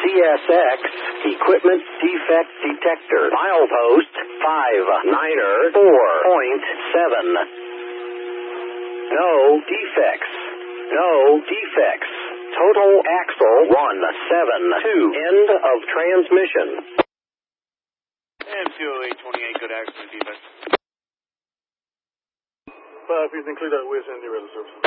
CSX Equipment Defect Detector. Milepost 59er 4.7. No defects. No defects. Total axle 172. End of transmission. And 20828, good accident defense. 5, please include that with in the reserve service.